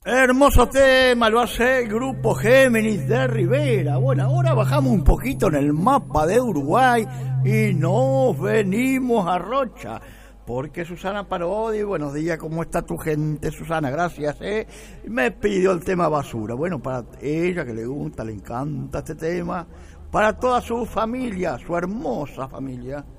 Hermoso tema, lo hace el Grupo Géminis de Rivera. Bueno, ahora bajamos un poquito en el mapa de Uruguay y nos venimos a Rocha. Porque Susana Parodi, buenos días, ¿cómo está tu gente, Susana? Gracias, me pidió el tema basura. Bueno, para ella que le gusta, le encanta este tema. Para toda su familia, su hermosa familia.